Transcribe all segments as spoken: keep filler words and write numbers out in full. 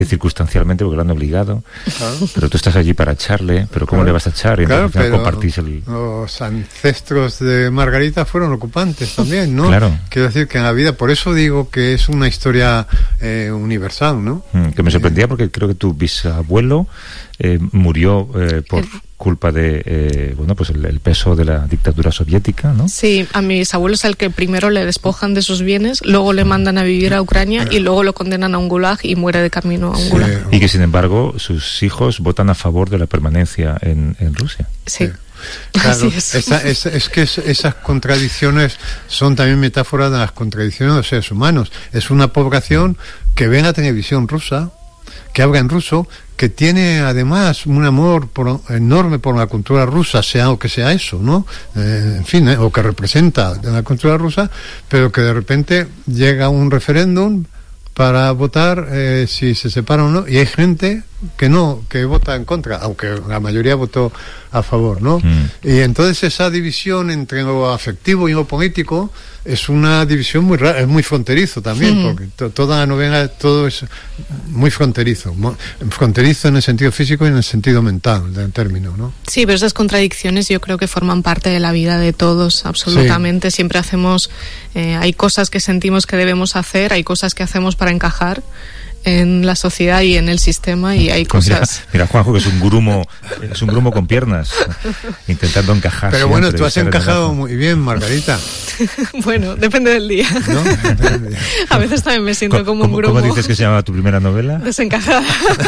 circunstancialmente porque lo han obligado, claro. Pero tú estás allí para echarle, pero ¿cómo claro. le vas a echar? Y claro, entonces pero compartís el... los ancestros de Margarita fueron ocupantes también, ¿no? Claro. Quiero decir que en la vida, por eso digo que es una historia eh, universal, ¿no? Mm, que me sorprendía porque creo que tu bisabuelo eh, murió eh, por... El... culpa de eh, bueno pues el, el peso de la dictadura soviética, ¿no? Sí, a mi bisabuelo es el que primero le despojan de sus bienes, luego le mandan a vivir a Ucrania y luego lo condenan a un gulag y muere de camino a un sí. gulag. Y que sin embargo sus hijos votan a favor de la permanencia en, en Rusia. Sí. sí. Claro, Así es. Esa, es, es que es, esas contradicciones son también metáforas de las contradicciones de los seres humanos. Es una población que ve la televisión rusa, que habla en ruso, que tiene además un amor por, enorme por la cultura rusa, sea o que sea eso, ¿no? Eh, en fin, eh, o que representa la cultura rusa, pero que de repente llega un referéndum para votar eh, si se separa o no, y hay gente que no, que vota en contra, aunque la mayoría votó a favor, ¿no? Mm. Y entonces esa división entre lo afectivo y lo político es una división muy rara, es muy fronterizo también, mm. porque to, toda la novela, todo es muy fronterizo, muy, fronterizo en el sentido físico y en el sentido mental del término, ¿no? Sí, pero esas contradicciones yo creo que forman parte de la vida de todos, absolutamente. Sí. Siempre hacemos, eh, hay cosas que sentimos que debemos hacer, hay cosas que hacemos para encajar en la sociedad y en el sistema, y hay cosas... Mira, mira Juanjo, que es un grumo, es un grumo con piernas, intentando encajar. Pero bueno, tú has encajado muy bien, Margarita. Bueno, depende del día. ¿No? Depende del día. A veces también me siento como un grumo. ¿Cómo dices que se llama tu primera novela? Desencajada.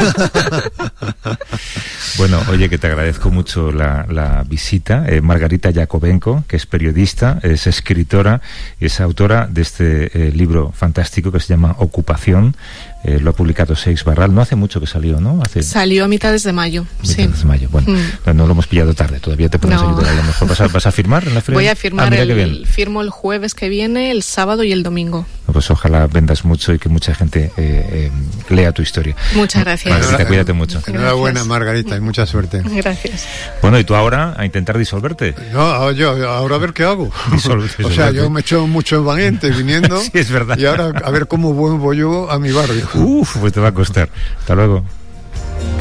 Bueno, oye, que te agradezco mucho la, la visita. Eh, Margarita Yakovenko, que es periodista, es escritora y es autora de este eh, libro fantástico que se llama Ocupación. Eh, lo ha publicado Seix Barral, no hace mucho que salió, ¿no? Hace... Salió a mitades de mayo, mitades sí. de mayo, bueno, mm. no lo hemos pillado tarde, todavía te podemos no. ayudar a lo mejor. ¿Vas a, vas a firmar en la feria? Voy a firmar, ah, el, firmo el jueves que viene, el sábado y el domingo. Pues ojalá vendas mucho y que mucha gente eh, eh, lea tu historia. Muchas gracias. Margarita, cuídate mucho. Enhorabuena, Margarita, y mucha suerte. Gracias. Bueno, y tú ahora a intentar disolverte. No, yo ahora a ver qué hago. Disolve, o sea, yo me he hecho mucho valiente viniendo. Sí, es verdad. Y ahora a ver cómo vuelvo yo a mi barrio. Uf, pues te va a costar. Hasta luego.